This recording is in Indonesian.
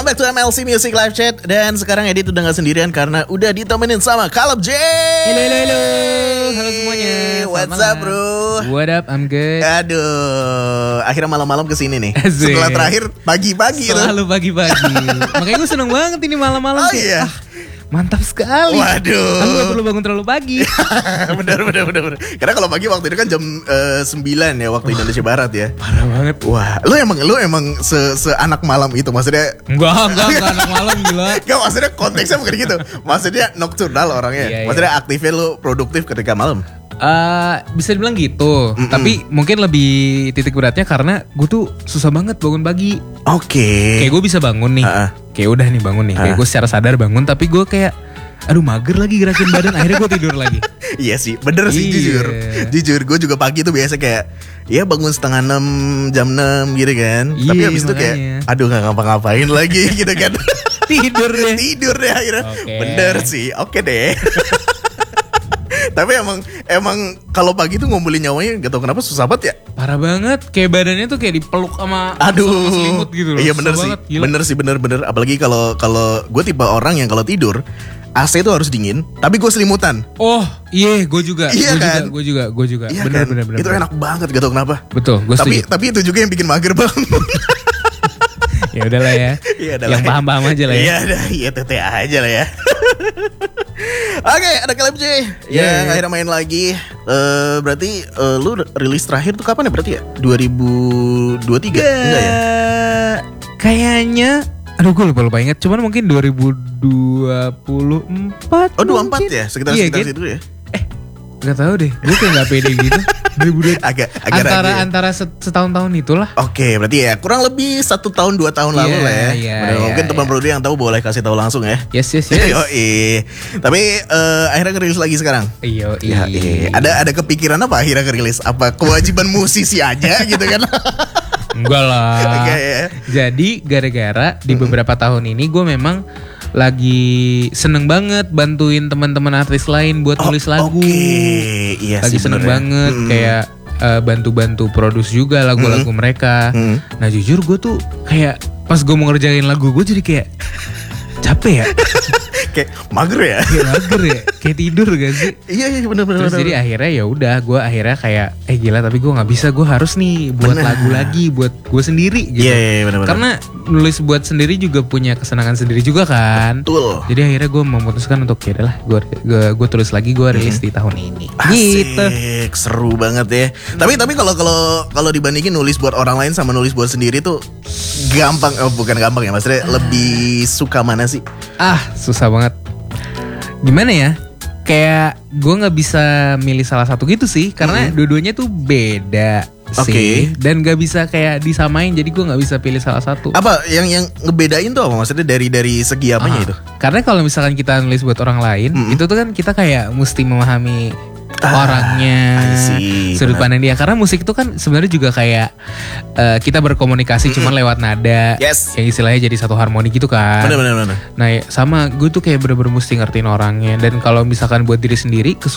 Welcome back to MLC Music Live Chat. Dan sekarang Edit udah gak sendirian karena udah ditemenin sama Caleb J. Halo. Halo semuanya. What's up bro? What up, I'm good. Aduh, akhirnya malam-malam kesini nih. Asik. Setelah terakhir pagi-pagi tuh. Selalu pagi-pagi. Makanya gue seneng banget ini malam-malam. Oh iya. Mantap sekali. Waduh. Aku gak perlu bangun terlalu pagi. Bener. Karena kalau pagi waktu itu kan jam 9 ya waktu Indonesia Barat ya. Parah banget. Wah, lu emang se-anak malam itu maksudnya? Enggak anak malam gila. Enggak, maksudnya konteksnya bukan gitu. Maksudnya nocturnal orangnya. Iya. Maksudnya aktifnya lu produktif ketika malam. Bisa dibilang gitu. Tapi mungkin lebih titik beratnya karena gue tuh susah banget bangun pagi. Oke. Kayak gue bisa bangun nih. Kayak udah nih bangun nih. Kayak gue secara sadar bangun, tapi gue kayak aduh mager lagi gerakin badan. Akhirnya gue tidur lagi. Iya sih, bener sih. Jujur gue juga pagi tuh biasa kayak ya bangun setengah 6, jam 6 gitu kan. Tapi habis itu kayak aduh gak ngapa-ngapain lagi gitu kan. Tidur deh akhirnya. Okay. Bener sih, oke deh. Tapi emang kalau pagi tuh ngumpulin nyawanya gak tau kenapa susah banget ya. Parah banget, kayak badannya tuh kayak dipeluk sama selimut gitu loh. Iya bener sih, bener. Apalagi kalau gue tipe orang yang kalau tidur AC tuh harus dingin, tapi gue selimutan. Oh iya, gue juga. Iya kan? Gue juga. Iya Bener. Itu enak banget, gak tau kenapa. Betul, gue setuju. Tapi itu juga yang bikin mager bang. Ya udahlah ya. Yang paham-paham aja lah ya. Iya TTA aja lah ya. Oke, ada Caleb J yang akhirnya main lagi. Berarti lu rilis terakhir tuh kapan ya berarti ya? 2023 enggak ya? Kayaknya aduh gue lupa ingat. Cuman mungkin 2024. Oh 24 ya? Sekitar gitu. situ ya? Gak tahu deh. Gue kayak gak pede gitu. 2020 agak antara setahun-tahun itulah. Oke, berarti ya kurang lebih 1 tahun 2 tahun lalu lah ya. Mungkin teman produser yang tahu boleh kasih tahu langsung ya. Yes. Tapi akhirnya ngerilis lagi sekarang. Iya. Ada kepikiran apa akhirnya ngerilis? Apa kewajiban musisi aja gitu kan? Enggak lah. Enggak ya. Jadi gara-gara di beberapa tahun ini gue memang lagi seneng banget bantuin teman-teman artis lain buat nulis lagu. Iya lagi sih, seneng banget kayak bantu-bantu produce juga lagu-lagu mereka. Nah jujur gue tuh kayak pas gue mau ngerjain lagu gue jadi kayak capek ya. Kayak mager ya. Kayak tidur gak sih? Iya bener. Terus jadi akhirnya ya udah gue akhirnya kayak gila tapi gue nggak bisa, gue harus nih buat lagu lagi buat gue sendiri gitu. Iya bener. Karena nulis buat sendiri juga punya kesenangan sendiri juga kan. Betul. Jadi akhirnya gue memutuskan untuk ya udahlah gue tulis lagi, gue rilis di tahun ini. Asik, gitu. seru banget ya. Tapi kalau dibandingin nulis buat orang lain sama nulis buat sendiri tuh gampang, bukan gampang ya, maksudnya lebih suka mana sih? Susah banget. Gimana ya? Kayak gue nggak bisa milih salah satu gitu sih, karena dua-duanya tuh beda sih, dan nggak bisa kayak disamain. Jadi gue nggak bisa pilih salah satu. Apa yang ngebedain tuh apa? Maksudnya dari segi apanya itu? Karena kalau misalkan kita nulis buat orang lain, itu tuh kan kita kayak mesti memahami orangnya, sudut pandang dia. Karena musik itu kan sebenarnya juga kayak kita berkomunikasi cuman lewat nada, yang istilahnya jadi satu harmoni gitu kan. Bener. Nah sama gue tuh kayak bener-bener mesti ngertiin orangnya. Dan kalau misalkan buat diri sendiri